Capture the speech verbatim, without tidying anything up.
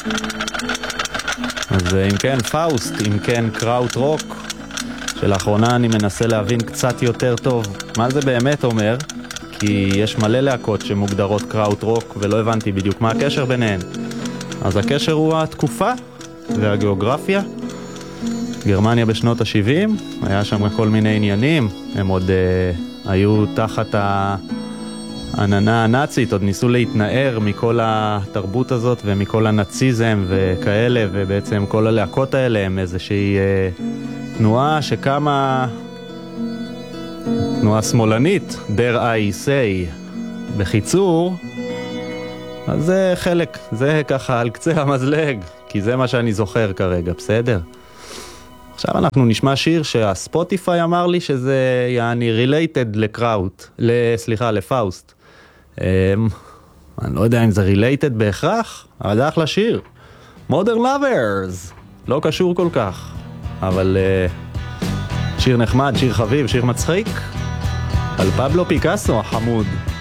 אז אם כן פאוסט, אם כן קראוט רוק, שלאחרונה אני מנסה להבין קצת יותר טוב מה זה באמת אומר, כי יש מלא להקות שמוגדרות קראוט רוק ולא הבנתי בדיוק מה הקשר ביניהן. אז הקשר הוא התקופה והגיאוגרפיה. גרמניה בשנות ה-שבעים, היה שם כל מיני עניינים, הם עוד uh, היו תחת העננה הנאצית, עוד ניסו להתנער מכל התרבות הזאת ומכל הנאציזם וכאלה, ובעצם כל הלהקות האלה הם איזושהי uh, תנועה שקמה, תנועה שמאלנית, dare I say. בחיצור, אז זה חלק, זה ככה על קצה המזלג, כי זה מה שאני זוכר כרגע, בסדר? עכשיו אנחנו נשמע שיר שהספוטיפיי אמר לי שזה יעני related לקראוט, סליחה, לפאוסט. אני לא יודע אם זה related בהכרח, אבל זה אחלה שיר. Modern Lovers, לא קשור כל כך, אבל שיר נחמד, שיר חביב, שיר מצחיק, על פבלו פיקאסו החמוד.